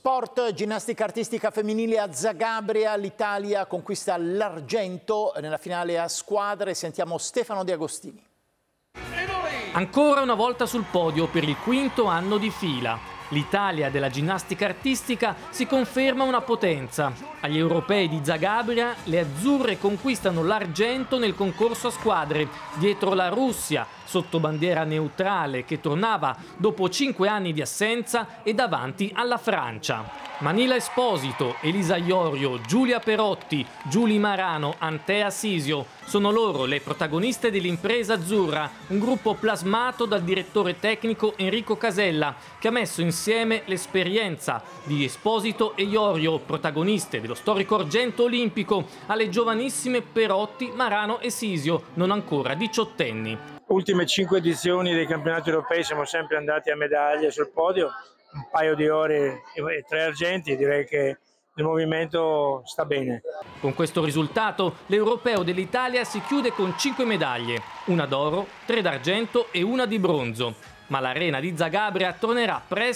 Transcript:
Sport, ginnastica artistica femminile a Zagabria, l'Italia conquista l'argento nella finale a squadre. Sentiamo Stefano De Agostini. Ancora una volta sul podio per il quinto anno di fila. L'Italia della ginnastica artistica si conferma una potenza. Agli europei di Zagabria le azzurre conquistano l'argento nel concorso a squadre, dietro la Russia, sotto bandiera neutrale che tornava dopo 5 anni di assenza, e davanti alla Francia. Manila Esposito, Elisa Iorio, Giulia Perotti, Giulia Marano, Antea Sisio sono loro le protagoniste dell'impresa azzurra, un gruppo plasmato dal direttore tecnico Enrico Casella, che ha messo insieme l'esperienza di Esposito e Iorio, protagoniste dello storico argento olimpico, alle giovanissime Perotti, Marano e Sisio, non ancora diciottenni. Ultime 5 edizioni dei campionati europei siamo sempre andati a medaglie sul podio, un paio di ore e 3 argenti, direi che il movimento sta bene. Con questo risultato l'europeo dell'Italia si chiude con 5 medaglie, una d'oro, 3 d'argento e una di bronzo. Ma l'arena di Zagabria tornerà presto